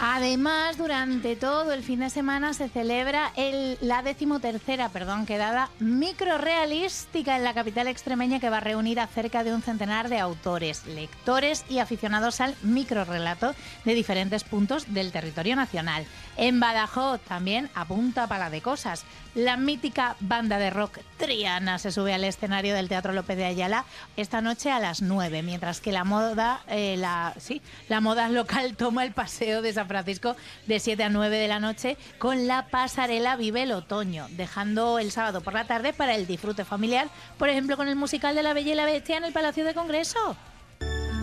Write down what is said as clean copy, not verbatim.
Además, durante todo el fin de semana se celebra la 13ª quedada microrrealística en la capital extremeña, que va a reunir a cerca de un centenar de autores, lectores y aficionados al microrrelato de diferentes puntos del territorio nacional. En Badajoz también apunta pala de cosas. La mítica banda de rock Triana se sube al escenario del Teatro López de Ayala esta noche a las 9, mientras que la moda local toma el paseo de San Francisco de 7 a 9 de la noche con la pasarela Vive el Otoño, dejando el sábado por la tarde para el disfrute familiar, por ejemplo con el musical de La Bella y la Bestia en el Palacio de Congreso.